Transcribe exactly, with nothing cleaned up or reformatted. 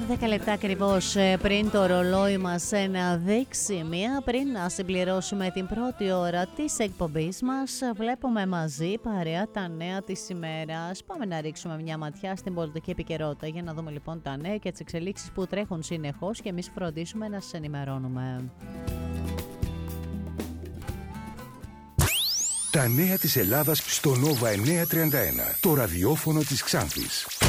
δέκα λεπτά ακριβώς πριν το ρολόι μας να δείξει μία, πριν να συμπληρώσουμε την πρώτη ώρα της εκπομπής μας, βλέπουμε μαζί παρέα τα νέα της ημέρας. Πάμε να ρίξουμε μια ματιά στην πολιτική επικαιρότητα για να δούμε λοιπόν τα νέα και τις εξελίξεις που τρέχουν συνεχώς και εμείς φροντίσουμε να σας ενημερώνουμε. Τα νέα της Ελλάδας στο Nova εννιακόσια τριάντα ένα, το ραδιόφωνο της Ξάνθης.